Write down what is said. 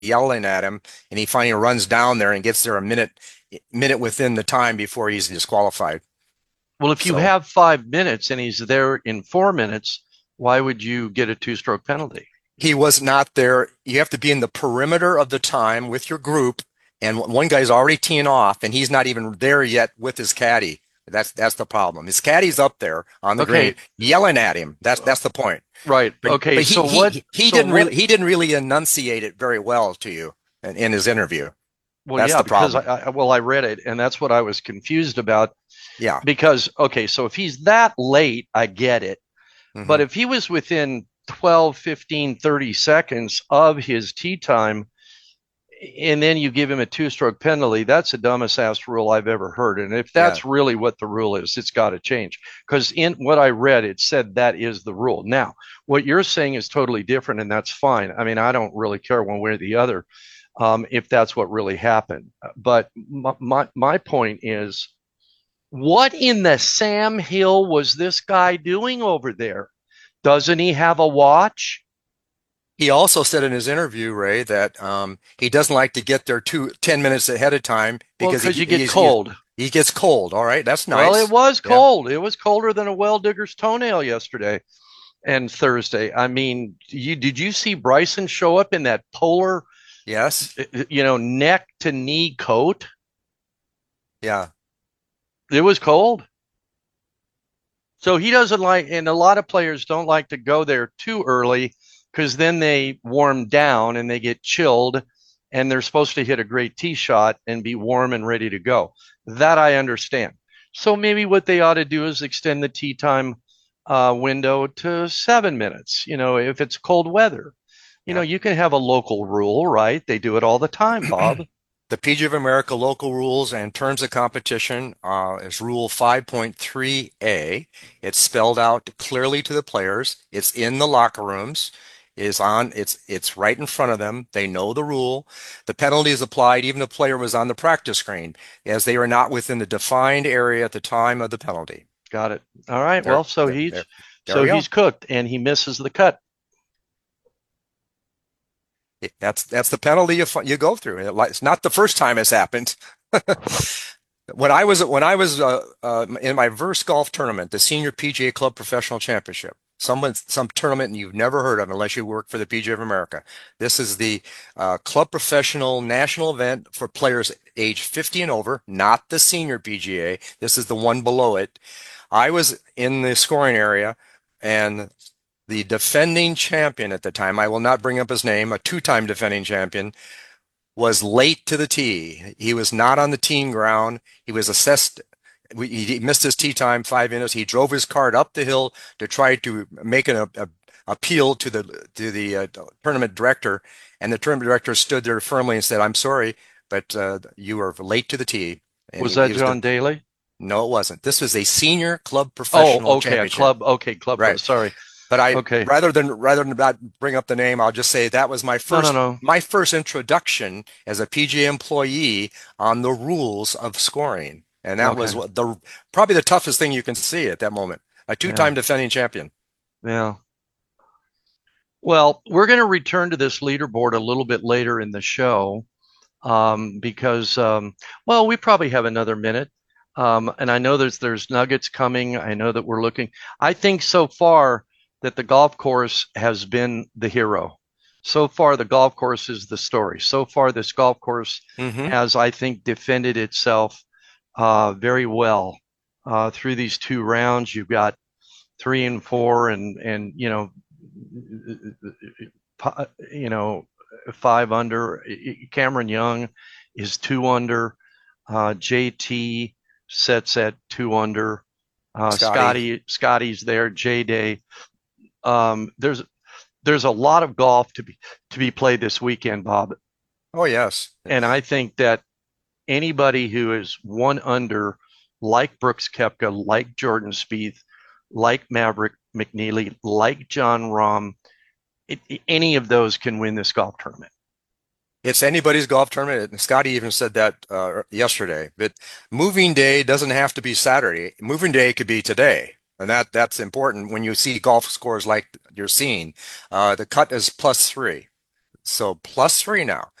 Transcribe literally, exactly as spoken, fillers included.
yelling at him, and he finally runs down there and gets there a minute minute within the time before he's disqualified. Well, if you So have five minutes and he's there in four minutes, why would you get a two-stroke penalty? he was not there. You have to be in the perimeter of the time with your group, and one guy's already teeing off, and he's not even there yet with his caddy. That's that's the problem. His caddy's up there on the green Okay, yelling at him. That's uh, that's the point. right. But Okay, but he so what? he he So didn't what? really he didn't really enunciate it very well to you in, in his interview. Well, That's yeah, the because I, problem. I well I read it, and that's what I was confused about. Yeah. Because okay, so if he's that late, I get it. But Hmm. if he was within twelve, fifteen, thirty seconds of his tee time, and then you give him a two stroke penalty, that's the dumbest ass rule I've ever heard. And if Yeah. that's really what the rule is, it's got to change. Because in what I read, it said that is the rule. Now, what you're saying is totally different, and that's fine. I mean, I don't really care one way or the other um, if that's what really happened. But my, my, my point is, what in the Sam Hill was this guy doing over there? Doesn't he have a watch? He also said in his interview, Ray, that um, he doesn't like to get there two, ten minutes ahead of time Well, because he because you get he's, he's cold. he gets cold. All right, that's Well, it nice. was Yeah. cold. It was colder than a well digger's toenail yesterday and Thursday. I mean, you did you see Bryson show up in that polar, Yes. you know, neck to knee coat? Yeah. It was cold. So he doesn't like, and a lot of players don't like to go there too early because then they warm down and they get chilled and they're supposed to hit a great tee shot and be warm and ready to go. That I understand. So maybe what they ought to do is extend the tee time uh, window to seven minutes, you know, if it's cold weather. You know, Yeah. you can have a local rule, right? They do it all the time, Bob. The P G A of America local rules and terms of competition uh, is Rule five point three A. It's spelled out clearly to the players. It's in the locker rooms. Is on. It's it's right in front of them. They know the rule. The penalty is applied even if the player was on the practice screen, as they are not within the defined area at the time of the penalty. Got it. All right. There, Well, so there, he's there, there so we go. he's cooked and he misses the cut. That's that's the penalty you you go through. It's not the first time it's happened. When I was when I was uh, uh, in my first golf tournament, the Senior P G A Club Professional Championship, someone some tournament you've never heard of unless you work for the P G A of America. This is the uh, Club Professional National event for players age fifty and over, not the Senior P G A. This is the one below it. I was in the scoring area, and the defending champion at the time, I will not bring up his name, a two-time defending champion, was late to the tee. He was not on the teeing ground. He was assessed. He missed his tee time five minutes. He drove his cart up the hill to try to make an a, appeal to the to the uh, tournament director, and the tournament director stood there firmly and said, "I'm sorry, but uh, you are late to the tee." And Was he, he that was the John Daly? no, it wasn't. This was a senior club Oh, professional okay, a championship, club. Okay, club pro. right? Sorry. But I Okay. rather than rather than not bring up the name, I'll just say that was my No, no, first no. my first introduction as a P G A employee on the rules of scoring. And that was Okay. what the probably the toughest thing you can see at that moment. A Yeah. two-time defending champion. Yeah. Well, we're going to return to this leaderboard a little bit later in the show um, because, um, well, we probably have another minute. Um, and I know there's there's nuggets coming. I know that we're looking. I think so far that the golf course has been the hero. So far, the golf course is the story. So far, this golf course Hmm. has, I think, defended itself uh, very well uh, through these two rounds. You've got three and four, and and you know, you know, five under. Cameron Young is two under. Uh, J T sets at two under. Uh, Scotty. Scotty Scotty's there. J Day. Um, there's there's a lot of golf to be to be played this weekend, Bob. Oh yes. And I think that anybody who is one under, like Brooks Koepka, like Jordan Spieth, like Maverick McNeely, like John Rahm, it, any of those can win this golf tournament. It's anybody's golf tournament. And Scotty even said that uh, yesterday. But moving day doesn't have to be Saturday. Moving day could be today. And that that's important when you see golf scores like you're seeing. Uh, the cut is plus three. So plus three now.